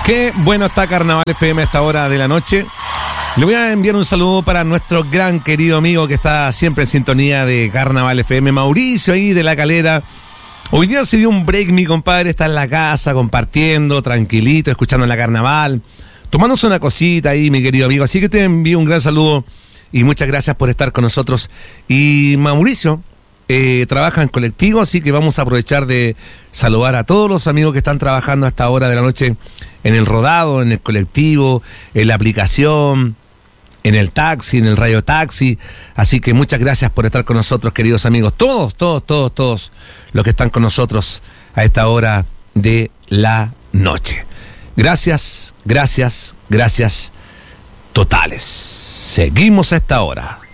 Qué bueno está Carnaval FM a esta hora de la noche. Le voy a enviar un saludo para nuestro gran querido amigo que está siempre en sintonía de Carnaval FM, Mauricio ahí de La Calera. Hoy día se dio un break, mi compadre, está en la casa compartiendo, tranquilito, escuchando la Carnaval, tomándose una cosita ahí, mi querido amigo. Así que te envío un gran saludo y muchas gracias por estar con nosotros. Y Mauricio trabaja en colectivo, así que vamos a aprovechar de saludar a todos los amigos que están trabajando a esta hora de la noche en el rodado, en el colectivo, en la aplicación, en el taxi, en el radio taxi. Así que muchas gracias por estar con nosotros, queridos amigos. Todos los que están con nosotros a esta hora de la noche. Gracias totales. Seguimos a esta hora.